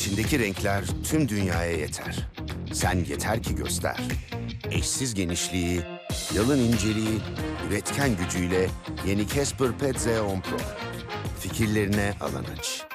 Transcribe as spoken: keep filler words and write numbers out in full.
İçindeki renkler tüm dünyaya yeter. Sen yeter ki göster. Eşsiz genişliği, yalın inceliği, üretken gücüyle yeni Casper Pet Xeon Pro. Fikirlerine alan aç.